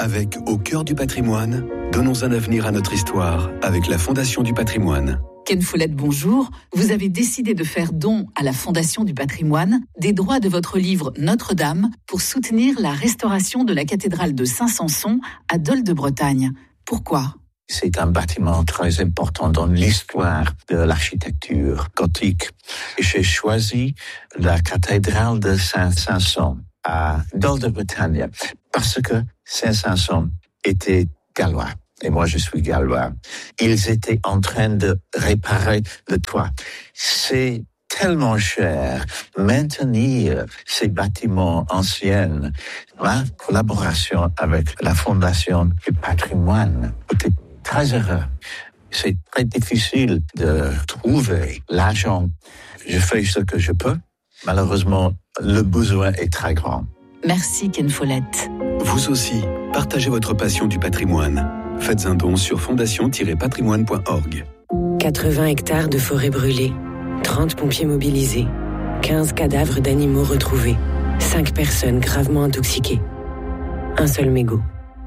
Avec Au cœur du patrimoine, donnons un avenir à notre histoire avec la Fondation du patrimoine. Ken Follett, bonjour. Vous avez décidé de faire don à la Fondation du patrimoine des droits de votre livre Notre-Dame pour soutenir la restauration de la cathédrale de Saint-Sanson à Dol de Bretagne. Pourquoi ? C'est un bâtiment très important dans l'histoire de l'architecture gothique. J'ai choisi la cathédrale de Saint-Sanson à Dol de Bretagne parce que Saint-Sanson était gallois. Et moi, je suis gallois. Ils étaient en train de réparer le toit. C'est tellement cher maintenir ces bâtiments anciens. La collaboration avec la Fondation du patrimoine était très heureux. C'est très difficile de trouver l'argent. Je fais ce que je peux. Malheureusement, le besoin est très grand. Merci Ken Follett. Vous aussi, partagez votre passion du patrimoine. Faites un don sur fondation-patrimoine.org. 80 hectares de forêt brûlée, 30 pompiers mobilisés, 15 cadavres d'animaux retrouvés, 5 personnes gravement intoxiquées. Un seul mégot.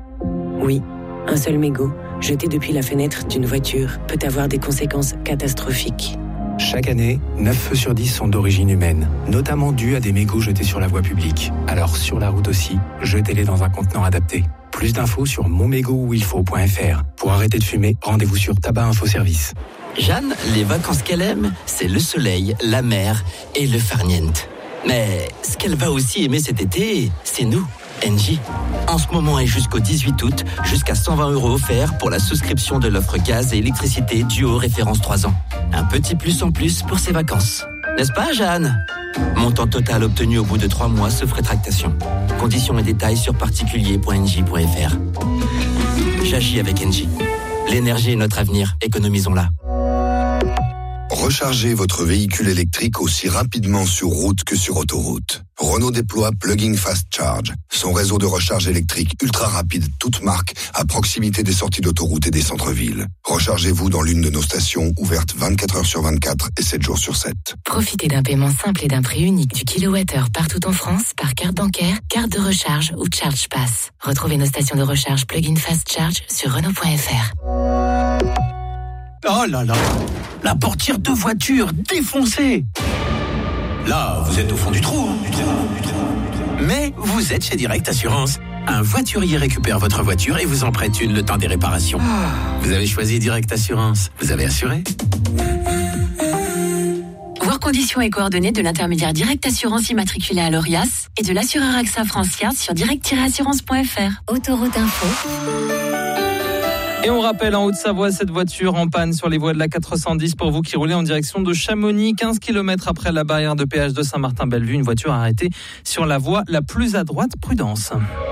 Oui, un seul mégot, jeté depuis la fenêtre d'une voiture, peut avoir des conséquences catastrophiques. Chaque année, 9 feux sur 10 sont d'origine humaine, notamment dus à des mégots jetés sur la voie publique. Alors sur la route aussi, jetez-les dans un contenant adapté. Plus d'infos sur monmégoutouilfaut.fr. Pour arrêter de fumer, rendez-vous sur Tabac Info Service. Jeanne, les vacances qu'elle aime, c'est le soleil, la mer et le farniente. Mais ce qu'elle va aussi aimer cet été, c'est nous, Engie. En ce moment et jusqu'au 18 août, jusqu'à 120 € offerts pour la souscription de l'offre gaz et électricité due aux références 3 ans. Un petit plus en plus pour ses vacances. N'est-ce pas, Jeanne ? Montant total obtenu au bout de 3 mois sauf rétractation. Conditions et détails sur particulier.engie.fr. J'agis avec Engie. L'énergie est notre avenir, économisons-la. Rechargez votre véhicule électrique aussi rapidement sur route que sur autoroute. Renault déploie Plug-in Fast Charge, son réseau de recharge électrique ultra rapide, toute marque, à proximité des sorties d'autoroute et des centres-villes. Rechargez-vous dans l'une de nos stations ouvertes 24 heures sur 24 et 7 jours sur 7. Profitez d'un paiement simple et d'un prix unique du kilowattheure partout en France par carte bancaire, carte de recharge ou Charge Pass. Retrouvez nos stations de recharge Plug-in Fast Charge sur Renault.fr. Oh là là, la portière de voiture défoncée. Là, vous êtes au fond du trou. Mais vous êtes chez Direct Assurance. Un voiturier récupère votre voiture et vous en prête une le temps des réparations. Vous avez choisi Direct Assurance. Vous avez assuré ? Voir conditions et coordonnées de l'intermédiaire Direct Assurance immatriculé à l'ORIAS et de l'assureur AXA France Yard sur direct-assurance.fr. Autoroute Info. Et on rappelle en Haute-Savoie cette voiture en panne sur les voies de la 410 pour vous qui roulez en direction de Chamonix, 15 km après la barrière de péage de Saint-Martin-Bellevue. Une voiture arrêtée sur la voie la plus à droite, prudence.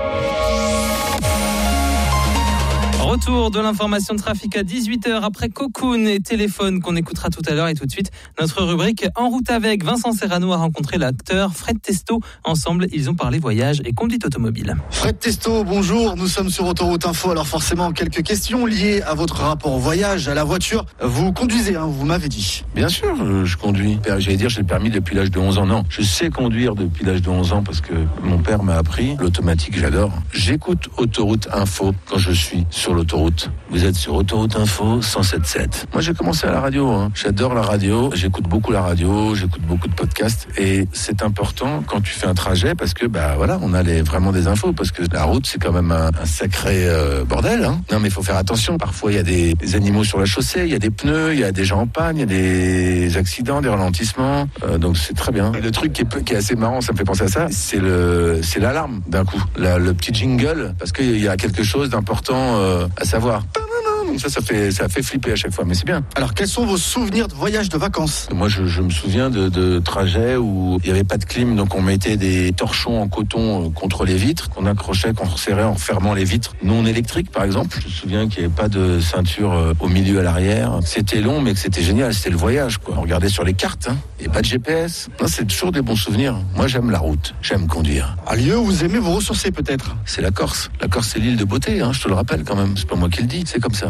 Retour de l'information de trafic à 18h après Cocoon et Téléphone qu'on écoutera tout à l'heure. Et tout de suite, notre rubrique En route avec. Vincent Serrano a rencontré l'acteur Fred Testo. Ensemble, ils ont parlé voyage et conduite automobile. Fred Testo, bonjour. Nous sommes sur Autoroute Info. Alors forcément, quelques questions liées à votre rapport au voyage, à la voiture. Vous conduisez, vous m'avez dit. Bien sûr, je conduis. J'allais dire, j'ai le permis depuis l'âge de 11 ans. Non, je sais conduire depuis l'âge de 11 ans parce que mon père m'a appris. L'automatique, j'adore. J'écoute Autoroute Info quand je suis sur l'autoroute. Vous êtes sur Autoroute Info 107.7. Moi, j'ai commencé à la radio. J'adore la radio. J'écoute beaucoup la radio. J'écoute beaucoup de podcasts. Et c'est important quand tu fais un trajet parce que, voilà, on a vraiment des infos. Parce que la route, c'est quand même un sacré bordel. Non, mais il faut faire attention. Parfois, il y a des animaux sur la chaussée. Il y a des pneus. Il y a des gens en panne. Il y a des accidents, des ralentissements. Donc, c'est très bien. Le truc qui est assez marrant, ça me fait penser à ça, c'est l'alarme d'un coup. Le petit jingle. Parce qu'il y a quelque chose d'important à savoir. Donc ça fait flipper à chaque fois, mais c'est bien. Alors, quels sont vos souvenirs de voyage de vacances ? Moi, je me souviens de trajets où il n'y avait pas de clim, donc on mettait des torchons en coton contre les vitres, qu'on accrochait, qu'on resserrait en fermant les vitres non électriques, par exemple. Je me souviens qu'il n'y avait pas de ceinture au milieu, à l'arrière. C'était long, mais que c'était génial, c'était le voyage, quoi. On regardait sur les cartes, il n'y avait pas de GPS. Non, c'est toujours des bons souvenirs. Moi, j'aime la route, j'aime conduire. Un lieu où vous aimez vous ressourcer, peut-être ? C'est la Corse. La Corse, c'est l'île de beauté, je te le rappelle quand même. C'est pas moi qui le dis, c'est comme ça.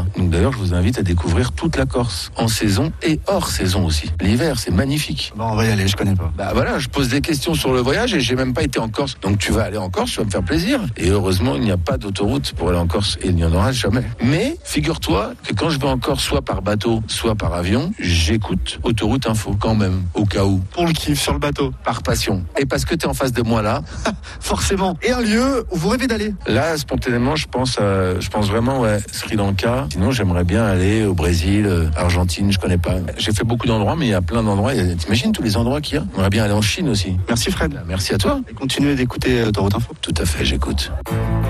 là. Donc d'ailleurs, je vous invite à découvrir toute la Corse, en saison et hors saison aussi. L'hiver, c'est magnifique. Bon, on va y aller, je connais pas. Bah voilà, je pose des questions sur le voyage et j'ai même pas été en Corse. Donc tu vas aller en Corse, tu vas me faire plaisir. Et heureusement, il n'y a pas d'autoroute pour aller en Corse et il n'y en aura jamais. Mais figure-toi que quand je vais en Corse, soit par bateau, soit par avion, j'écoute Autoroute Info quand même, au cas où. Pour le kiff sur le bateau. Par passion. Et parce que t'es en face de moi là. Forcément. Et un lieu où vous rêvez d'aller? Là, spontanément, je pense vraiment, ouais, Sri Lanka. Sinon, j'aimerais bien aller au Brésil, Argentine, je connais pas. J'ai fait beaucoup d'endroits, mais il y a plein d'endroits. T'imagines tous les endroits qu'il y a? J'aimerais bien aller en Chine aussi. Merci Fred. Merci à toi. Et continuez d'écouter Autoroute Info. Tout à fait, j'écoute.